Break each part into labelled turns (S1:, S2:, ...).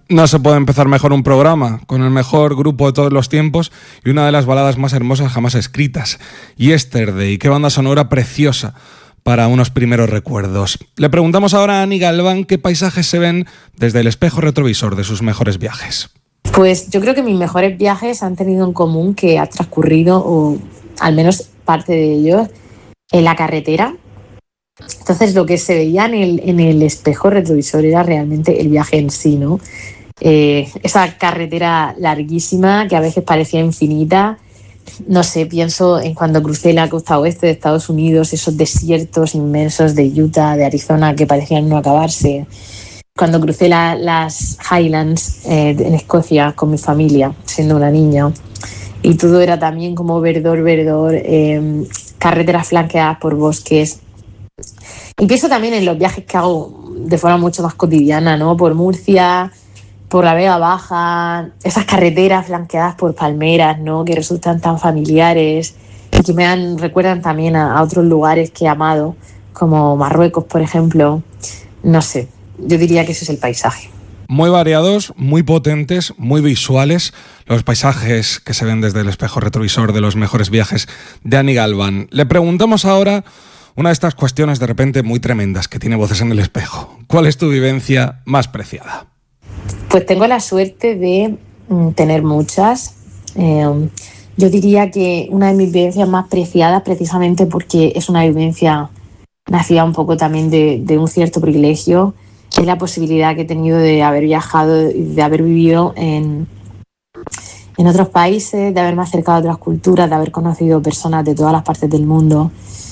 S1: No se puede empezar mejor un programa, con el mejor grupo de todos los tiempos y una de las baladas más hermosas jamás escritas. Yesterday, qué banda sonora preciosa para unos primeros recuerdos. Le preguntamos ahora a Ani Galván qué paisajes se ven desde el espejo retrovisor de sus mejores viajes.
S2: Pues yo creo que mis mejores viajes han tenido en común que ha transcurrido, o al menos parte de ellos, en la carretera. Entonces lo que se veía en el espejo retrovisor era realmente el viaje en sí, ¿no? Esa carretera larguísima que a veces parecía infinita. No sé, pienso en cuando crucé la costa oeste de Estados Unidos, esos desiertos inmensos de Utah, de Arizona, que parecían no acabarse. Cuando crucé las Highlands en Escocia con mi familia, siendo una niña. Y todo era también como verdor, carreteras flanqueadas por bosques. Y pienso también en los viajes que hago de forma mucho más cotidiana, ¿no? Por Murcia, por la Vega Baja, esas carreteras flanqueadas por palmeras, ¿no? Que resultan tan familiares y que recuerdan también a otros lugares que he amado, como Marruecos, por ejemplo. No sé, yo diría que ese es el paisaje.
S1: Muy variados, muy potentes, muy visuales, los paisajes que se ven desde el espejo retrovisor de los mejores viajes de Ani Galván. Le preguntamos ahora una de estas cuestiones de repente muy tremendas que tiene Voces en el Espejo. ¿Cuál es tu vivencia más preciada?
S2: Pues tengo la suerte de tener muchas. Yo diría que una de mis vivencias más preciadas, precisamente porque es una vivencia nacida un poco también de un cierto privilegio, es la posibilidad que he tenido de haber viajado y de haber vivido en otros países, de haberme acercado a otras culturas, de haber conocido personas de todas las partes del mundo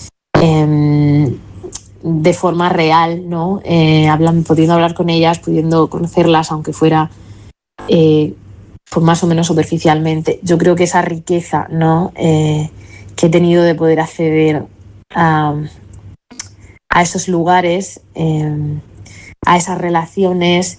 S2: de forma real, ¿no? Pudiendo hablar con ellas, pudiendo conocerlas, aunque fuera pues más o menos superficialmente. Yo creo que esa riqueza, ¿no? Que he tenido de poder acceder a esos lugares, a esas relaciones,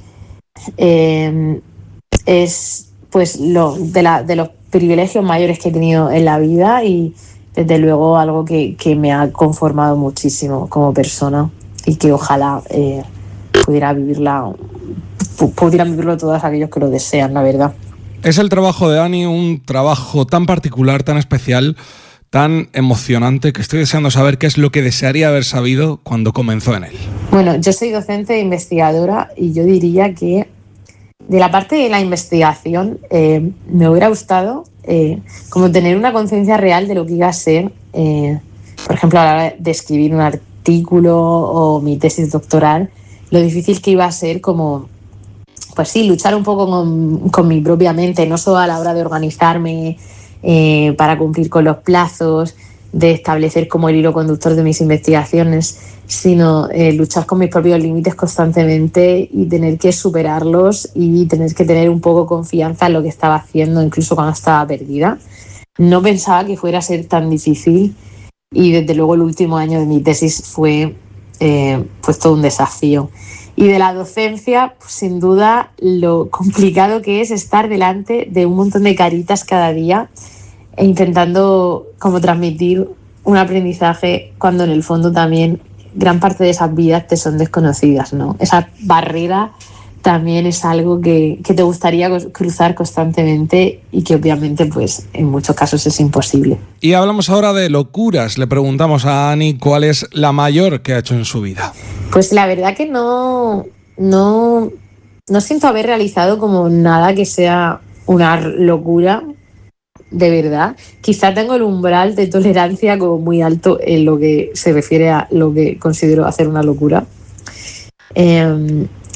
S2: es pues de los privilegios mayores que he tenido en la vida y desde luego algo que me ha conformado muchísimo como persona y que ojalá pudieran vivirlo todos aquellos que lo desean, la verdad.
S1: Es el trabajo de Ani un trabajo tan particular, tan especial, tan emocionante, que estoy deseando saber qué es lo que desearía haber sabido cuando comenzó en él.
S2: Bueno, yo soy docente e investigadora y yo diría que de la parte de la investigación me hubiera gustado como tener una conciencia real de lo que iba a ser, por ejemplo, a la hora de escribir un artículo o mi tesis doctoral, lo difícil que iba a ser como, pues sí, luchar un poco con mi propia mente, no solo a la hora de organizarme para cumplir con los plazos, de establecer como el hilo conductor de mis investigaciones, sino luchar con mis propios límites constantemente y tener que superarlos y tener que tener un poco confianza en lo que estaba haciendo, incluso cuando estaba perdida. No pensaba que fuera a ser tan difícil y desde luego el último año de mi tesis fue pues todo un desafío. Y de la docencia, pues, sin duda, lo complicado que es estar delante de un montón de caritas cada día e intentando como transmitir un aprendizaje cuando en el fondo también gran parte de esas vidas te son desconocidas, ¿no? Esa barrera también es algo que te gustaría cruzar constantemente y que obviamente pues en muchos casos es imposible.
S1: Y hablamos ahora de locuras. Le preguntamos a Ani cuál es la mayor que ha hecho en su vida.
S2: Pues la verdad que no siento haber realizado como nada que sea una locura. De verdad, quizá tengo el umbral de tolerancia como muy alto en lo que se refiere a lo que considero hacer una locura.